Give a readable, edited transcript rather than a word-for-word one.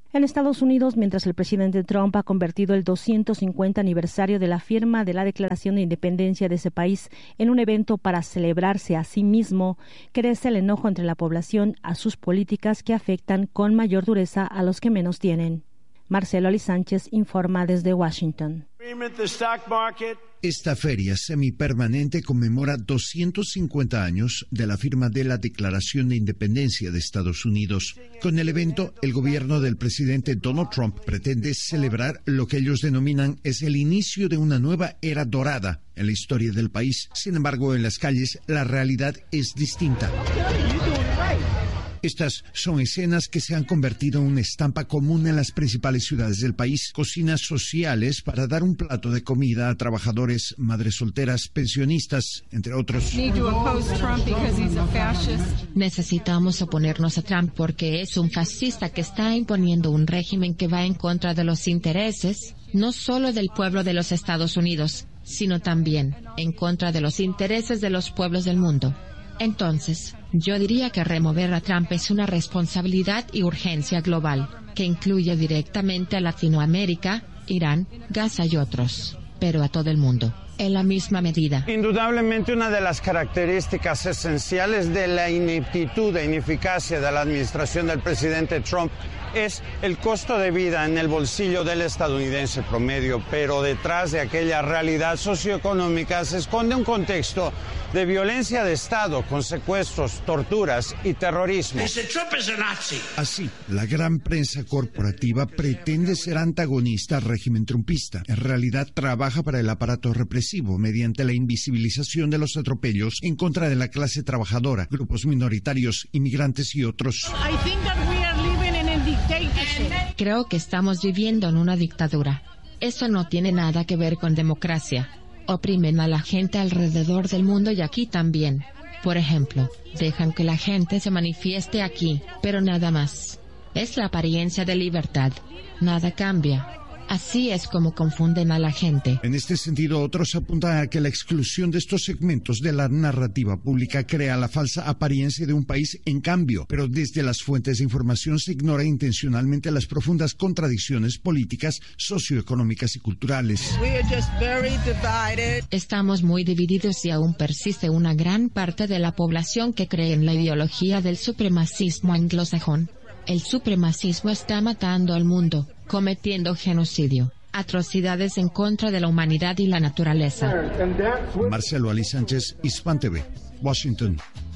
En Estados Unidos, mientras el presidente Trump ha convertido el 250 aniversario de la firma de la Declaración de Independencia de ese país en un evento para celebrarse a sí mismo, crece el enojo entre la población a sus políticas que afectan con mayor dureza a los que menos tienen. Marcelo Ali Sánchez informa desde Washington. Esta feria semipermanente conmemora 250 años de la firma de la Declaración de Independencia de Estados Unidos. Con el evento, el gobierno del presidente Donald Trump pretende celebrar lo que ellos denominan es el inicio de una nueva era dorada en la historia del país. Sin embargo, en las calles, la realidad es distinta. Estas son escenas que se han convertido en una estampa común en las principales ciudades del país. Cocinas sociales para dar un plato de comida a trabajadores, madres solteras, pensionistas, entre otros. Necesitamos oponernos a Trump porque es un fascista que está imponiendo un régimen que va en contra de los intereses, no solo del pueblo de los Estados Unidos, sino también en contra de los intereses de los pueblos del mundo. Entonces, yo diría que remover a Trump es una responsabilidad y urgencia global, que incluye directamente a Latinoamérica, Irán, Gaza y otros, pero a todo el mundo, en la misma medida. Indudablemente una de las características esenciales de la ineptitud e ineficacia de la administración del presidente Trump es el costo de vida en el bolsillo del estadounidense promedio, pero detrás de aquella realidad socioeconómica se esconde un contexto de violencia de Estado con secuestros, torturas y terrorismo. Así, la gran prensa corporativa pretende ser antagonista al régimen trumpista. En realidad, trabaja para el aparato represivo mediante la invisibilización de los atropellos en contra de la clase trabajadora, grupos minoritarios, inmigrantes y otros. Creo que estamos viviendo en una dictadura. Eso no tiene nada que ver con democracia. Oprimen a la gente alrededor del mundo y aquí también. Por ejemplo, dejan que la gente se manifieste aquí, pero nada más. Es la apariencia de libertad. Nada cambia. Así es como confunden a la gente. En este sentido, otros apuntan a que la exclusión de estos segmentos de la narrativa pública crea la falsa apariencia de un país en cambio, pero desde las fuentes de información se ignora intencionalmente las profundas contradicciones políticas, socioeconómicas y culturales. Estamos muy divididos y aún persiste una gran parte de la población que cree en la ideología del supremacismo anglosajón. El supremacismo está matando al mundo, cometiendo genocidio, atrocidades en contra de la humanidad y la naturaleza. Marcelo Ali Sánchez, Hispan TV, Washington.